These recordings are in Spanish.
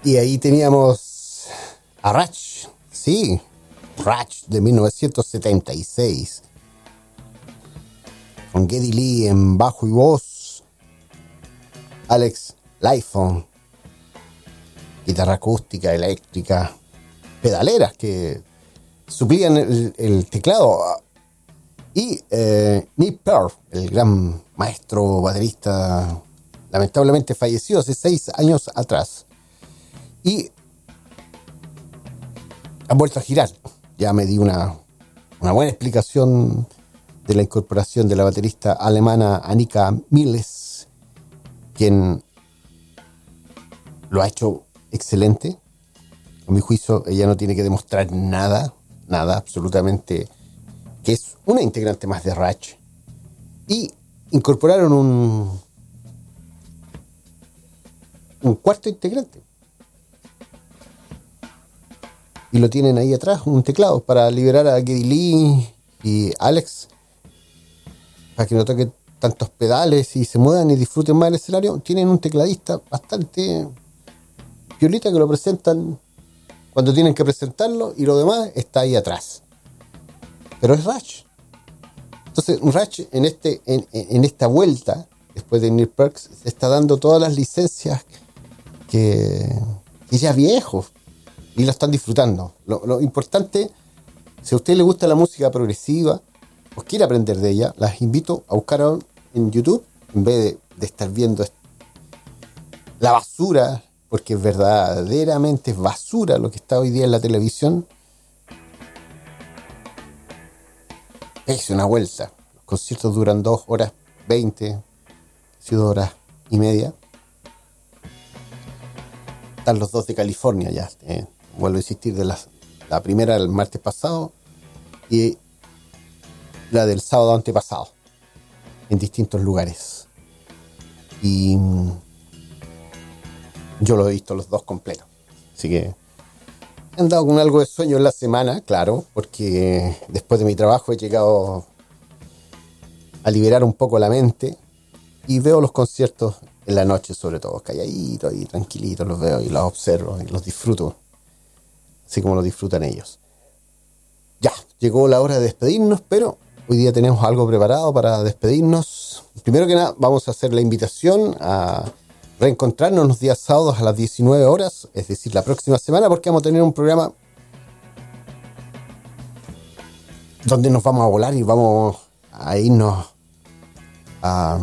Y ahí teníamos a Rush, sí, Rush de 1976, con Geddy Lee en bajo y voz, Alex Lifeson, guitarra acústica, eléctrica, pedaleras que suplían el teclado, y Neil Peart, el gran maestro baterista, lamentablemente falleció hace 6 años atrás. Y han vuelto a girar. Ya me di una buena explicación de la incorporación de la baterista alemana Annika Miles, quien lo ha hecho excelente. A mi juicio, ella no tiene que demostrar nada, absolutamente, que es una integrante más de Rush. Y incorporaron un cuarto integrante. Y lo tienen ahí atrás, un teclado, para liberar a Geddy Lee y Alex, para que no toquen tantos pedales y se muevan y disfruten más el escenario. Tienen un tecladista bastante piolita que lo presentan cuando tienen que presentarlo, y lo demás está ahí atrás. Pero es Rush. Entonces Rush en esta vuelta, después de Neil Peart, se está dando todas las licencias que ya viejos, y lo están disfrutando. Lo importante, si a usted le gusta la música progresiva o quiere aprender de ella, las invito a buscar en YouTube, en vez de estar viendo la basura, porque verdaderamente es basura lo que está hoy día en la televisión. Pese una vuelta. Los conciertos duran 2 horas 20, 2 horas y media. Están los 2 de California ya. Vuelvo a insistir, de la primera del martes pasado y la del sábado antepasado, en distintos lugares. Y yo lo he visto los 2 completos. Así que he andado con algo de sueño en la semana, claro, porque después de mi trabajo he llegado a liberar un poco la mente y veo los conciertos en la noche, sobre todo, calladitos y tranquilitos, los veo y los observo y los disfruto, así como lo disfrutan ellos. Ya, llegó la hora de despedirnos, pero hoy día tenemos algo preparado para despedirnos. Primero que nada, vamos a hacer la invitación a reencontrarnos los días sábados a las 19 horas, es decir, la próxima semana, porque vamos a tener un programa donde nos vamos a volar y vamos a irnos a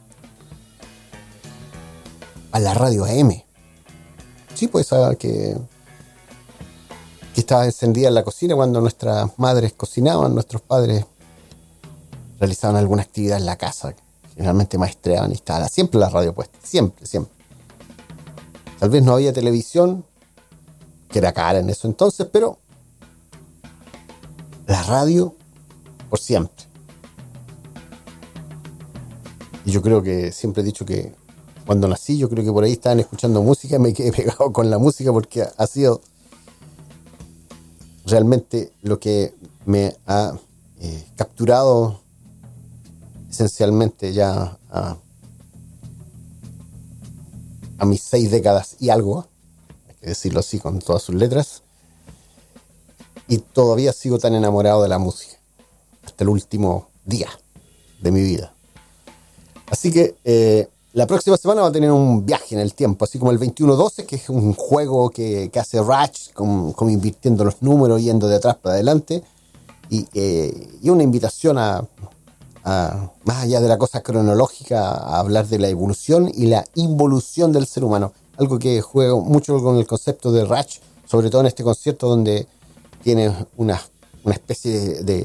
la radio AM. Sí, pues que estaba encendida en la cocina cuando nuestras madres cocinaban, nuestros padres realizaban alguna actividad en la casa, generalmente maestreaban y estaba siempre la radio puesta, siempre. Tal vez no había televisión, que era cara en eso entonces, pero la radio por siempre. Y yo creo que siempre he dicho que cuando nací, yo creo que por ahí estaban escuchando música y me quedé pegado con la música, porque ha sido realmente lo que me ha capturado esencialmente ya a mis 6 décadas y algo, hay que decirlo así con todas sus letras, y todavía sigo tan enamorado de la música hasta el último día de mi vida. Así que la próxima semana va a tener un viaje en el tiempo, así como el 2112, que es un juego que hace Rush, como invirtiendo los números, yendo de atrás para adelante, y una invitación a más allá de la cosa cronológica, a hablar de la evolución y la involución del ser humano, algo que juega mucho con el concepto de Rush, sobre todo en este concierto donde tiene una especie de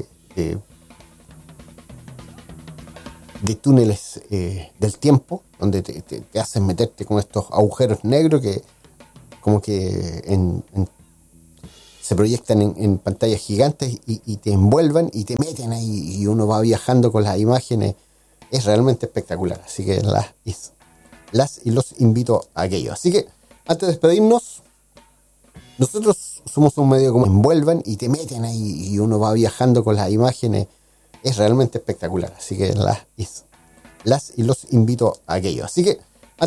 túneles del tiempo, donde te hacen meterte con estos agujeros negros que como que se proyectan en pantallas gigantes y te envuelven y te meten ahí, y uno va viajando con las imágenes. Es realmente espectacular, así que las y los invito a aquello. Así que antes de despedirnos, nosotros somos un medio como envuelven y te meten ahí, y uno va viajando con las imágenes. Es realmente espectacular, así que las y los invito a aquello. Así que